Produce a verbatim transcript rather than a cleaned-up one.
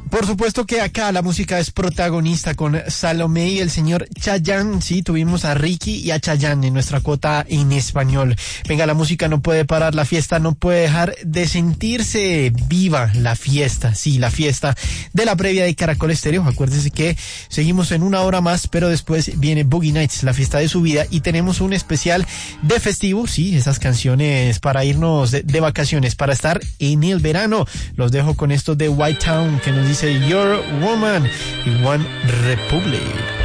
Por supuesto que acá la música es protagonista con Salomé y el señor Chayanne. Sí, tuvimos a Ricky y a Chayanne en nuestra cuota en español. Venga, la música no puede parar, la fiesta no puede dejar de sentirse. Viva la fiesta, sí, la fiesta de la previa de Caracol Estéreo. Acuérdense que seguimos en una hora más, pero después viene Boogie Nights, la fiesta de su vida, y tenemos un especial de festivo, sí, esas canciones para irnos de, de vacaciones, para estar en el verano. Los dejo con esto de White Town que nos dice Your Woman y One Republic.